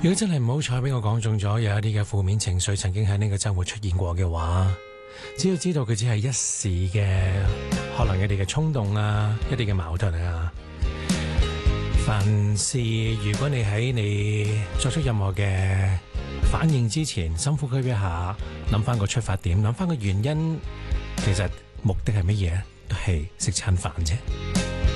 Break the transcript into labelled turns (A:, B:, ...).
A: 如果真係唔好彩俾我講中咗，有一啲嘅負面情緒曾經喺呢個周末出現過嘅話，只要知道佢只係一時嘅，可能一啲嘅衝動啊，一啲嘅矛盾啊。凡事如果你喺你作出任何嘅反應之前，深呼吸一下，諗翻個出發點，諗翻個原因，其實目的係乜嘢？都係食餐飯啫。